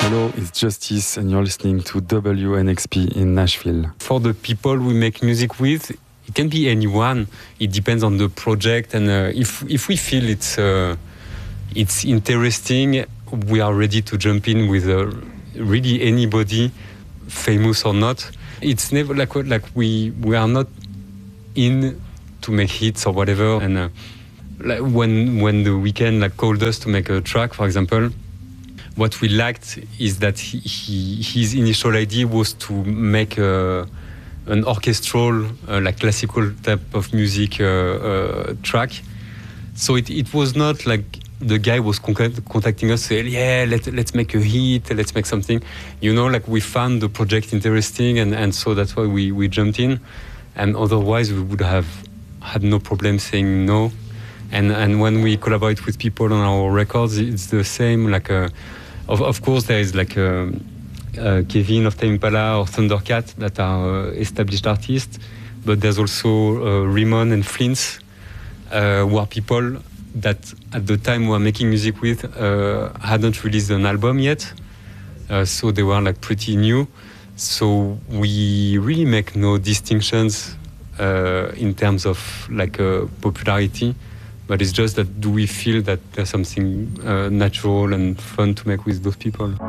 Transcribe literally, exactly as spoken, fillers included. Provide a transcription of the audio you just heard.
Hello, it's Justice, and you're listening to W N X P in Nashville. For the people we make music with, it can be anyone. It depends on the project, and uh, if if we feel it's uh, it's interesting, we are ready to jump in with uh, really anybody, famous or not. It's never like like we we are not in to make hits or whatever. And uh, like when when the Weeknd like called us to make a track, for example, what we liked is that he, he his initial idea was to make a, an orchestral, uh, like classical type of music uh, uh, track. So it, it was not like the guy was con- contacting us, saying, yeah, let, let's make a hit, let's make something. You know, like we found the project interesting, and, and so that's why we, we jumped in. And otherwise we would have had no problem saying no. And and when we collaborate with people on our records, it's the same. Like, uh, of of course, there is like uh, uh, Kevin of Tame Impala or Thundercat that are uh, established artists, but there's also uh, Ramon and Flint's, uh, who are people that at the time we were making music with uh, hadn't released an album yet, uh, so they were like pretty new. So we really make no distinctions uh, in terms of like uh, popularity. But it's just that do we feel that there's something uh, natural and fun to make with those people?